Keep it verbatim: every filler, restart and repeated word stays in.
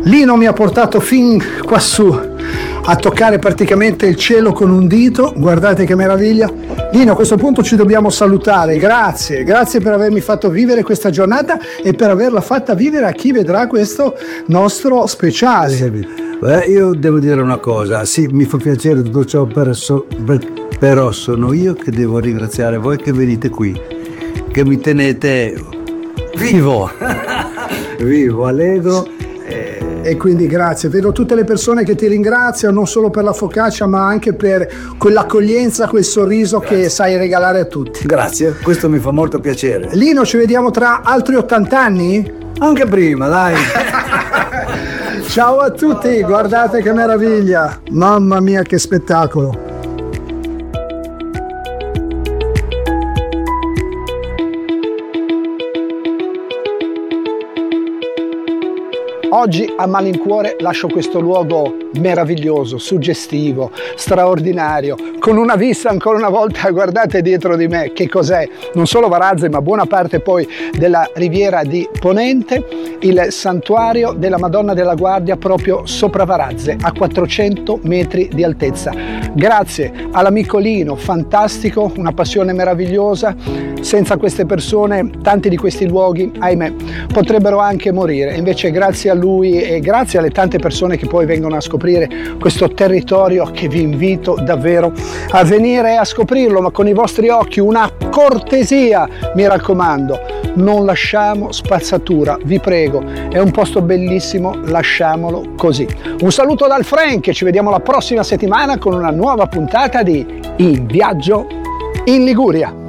Lino mi ha portato fin quassù a toccare praticamente il cielo con un dito, guardate che meraviglia. Lino, a questo punto ci dobbiamo salutare, grazie, grazie per avermi fatto vivere questa giornata e per averla fatta vivere a chi vedrà questo nostro speciale. Beh, io devo dire una cosa, sì, mi fa piacere tutto ciò, per so, per, però sono io che devo ringraziare voi che venite qui, che mi tenete vivo, vivo, allegro. E quindi grazie, vedo tutte le persone che ti ringraziano non solo per la focaccia ma anche per quell'accoglienza, quel sorriso grazie. Che sai regalare a tutti. Grazie, questo mi fa molto piacere. Lino, ci vediamo tra altri ottanta anni? Anche prima, dai. Ciao a tutti, guardate che meraviglia, mamma mia che spettacolo. Oggi a malincuore lascio questo luogo meraviglioso, suggestivo, straordinario, con una vista ancora una volta, guardate dietro di me che cos'è, non solo Varazze ma buona parte poi della riviera di Ponente, il santuario della Madonna della Guardia proprio sopra Varazze, a quattrocento metri di altezza. Grazie all'amico Lino, fantastico, una passione meravigliosa, senza queste persone tanti di questi luoghi, ahimè, potrebbero anche morire, invece grazie a lui e grazie alle tante persone che poi vengono a scoprire questo territorio che vi invito davvero a venire a scoprirlo, ma con i vostri occhi, una cortesia, mi raccomando, non lasciamo spazzatura, vi prego, è un posto bellissimo, lasciamolo così. Un saluto dal Frank e ci vediamo la prossima settimana con una nuova puntata di In Viaggio in Liguria.